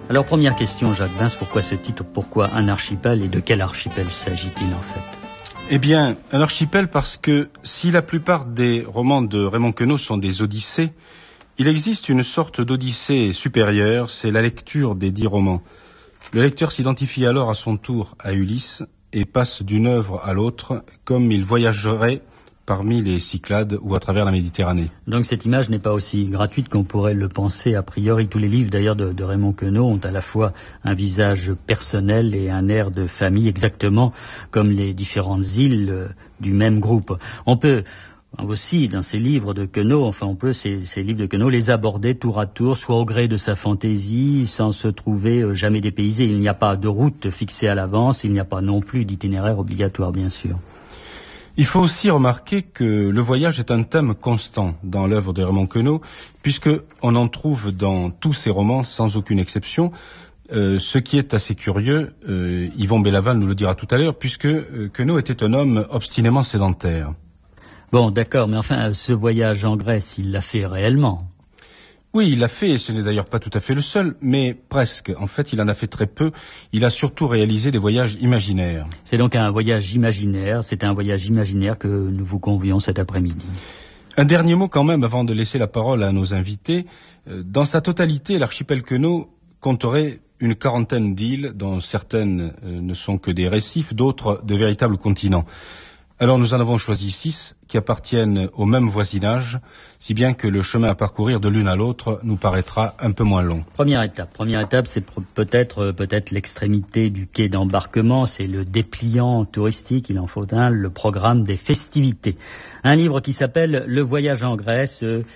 Alors première question, Jacques Vins, pourquoi ce titre, pourquoi un archipel et de quel archipel s'agit-il en fait? Eh bien, un archipel parce que si la plupart des romans de Raymond Queneau sont des odyssées, il existe une sorte d'odyssée supérieure, c'est la lecture des 10 romans. Le lecteur s'identifie alors à son tour à Ulysse et passe d'une œuvre à l'autre comme il voyagerait parmi les Cyclades ou à travers la Méditerranée. Donc cette image n'est pas aussi gratuite qu'on pourrait le penser a priori. Tous les livres d'ailleurs de Raymond Queneau ont à la fois un visage personnel et un air de famille, exactement comme les différentes îles du même groupe. On peut aussi, dans ces livres de Queneau, ces livres de Queneau, les aborder tour à tour, soit au gré de sa fantaisie, sans se trouver jamais dépaysé. Il n'y a pas de route fixée à l'avance, il n'y a pas non plus d'itinéraire obligatoire, bien sûr. Il faut aussi remarquer que le voyage est un thème constant dans l'œuvre de Raymond Queneau, puisqu'on en trouve dans tous ses romans, sans aucune exception. Ce qui est assez curieux, Yvon Bellaval nous le dira tout à l'heure, puisque Queneau était un homme obstinément sédentaire. Bon, d'accord, mais enfin, ce voyage en Grèce, il l'a fait réellement. Oui, il l'a fait, et ce n'est d'ailleurs pas tout à fait le seul, mais presque. En fait, il en a fait très peu. Il a surtout réalisé des voyages imaginaires. C'est donc un voyage imaginaire, que nous vous convions cet après-midi. Un dernier mot quand même, avant de laisser la parole à nos invités. Dans sa totalité, l'archipel Queneau compterait une quarantaine d'îles, dont certaines ne sont que des récifs, d'autres de véritables continents. Alors nous en avons choisi 6 qui appartiennent au même voisinage, si bien que le chemin à parcourir de l'une à l'autre nous paraîtra un peu moins long. Première étape, c'est peut-être l'extrémité du quai d'embarquement, c'est le dépliant touristique, il en faut un, le programme des festivités. Un livre qui s'appelle Le voyage en Grèce,